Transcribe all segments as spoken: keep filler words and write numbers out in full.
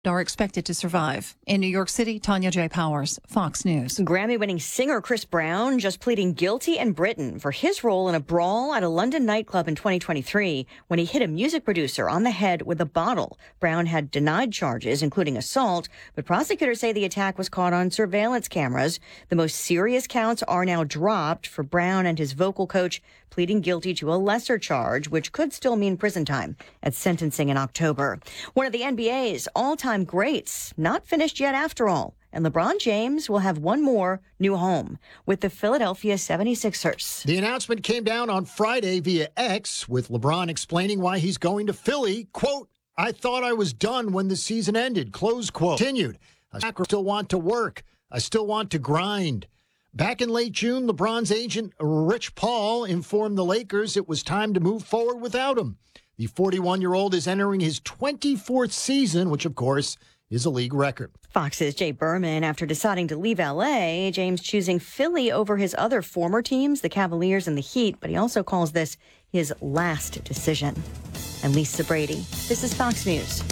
are expected to survive. In New York City, Tanya J. Powers, Fox News. Grammy-winning singer Chris Brown just pleading guilty in Britain for his role in a brawl at a London nightclub in twenty twenty-three when he hit a music producer on the head with a bottle. Brown had denied charges, including assault, but prosecutors say the attack was caught on surveillance cameras. The most serious counts are now dropped for Brown and his vocal coach pleading guilty to a lesser charge, which could still mean prison time at sentencing in October. One of the N B A's all-time greats, not finished yet after all, and LeBron James will have one more new home with the Philadelphia seventy-sixers. The announcement came down on Friday via X, with LeBron explaining why he's going to Philly. Quote, "I thought I was done when the season ended," close quote. Continued, "I still want to work. I still want to grind." Back in late June, LeBron's agent, Rich Paul, informed the Lakers it was time to move forward without him. The forty-one-year-old is entering his twenty-fourth season, which, of course, is a league record. Fox's Jay Berman. After deciding to leave L A, James choosing Philly over his other former teams, the Cavaliers and the Heat, but he also calls this his last decision. I'm Lisa Brady. This is Fox News.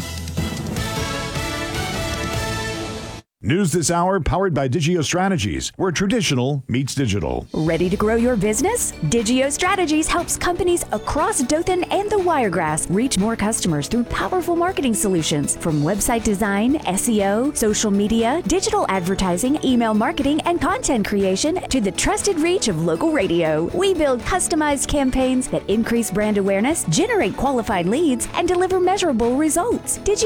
News this hour powered by Digio Strategies, where traditional meets digital. Ready to grow your business? Digio Strategies helps companies across Dothan and the Wiregrass reach more customers through powerful marketing solutions, from website design, S E O, social media, digital advertising, email marketing, and content creation to the trusted reach of local radio. We build customized campaigns that increase brand awareness, generate qualified leads, and deliver measurable results. Digio